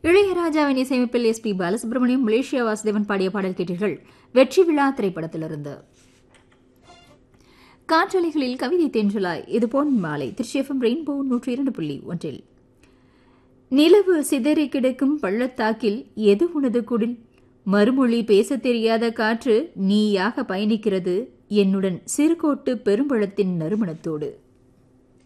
இளையராஜாவின் இசையமைப்பில் S P. Balasubramaniam, Malaysia Vasudevan பாடிய பாடல் கேட்டீர்கள். வெற்றி விழா திரைப்படத்திலிருந்து. காற்றலைகளில் கவிதை தென்றலாய் இது பொன் மாலை திருச்சி FM ரெயின்போ 102.1. நிலவு சிதறி கிடக்கும் பள்ளத்தாக்கில் எது உனது குடில்? மறுமொழி பேசத் தெரியாத காற்று நீயாக பயணிக்கிறது என்னுடன் சிறுகோட்டு பெரும்பழத்தின் நறுமணத்தோடு.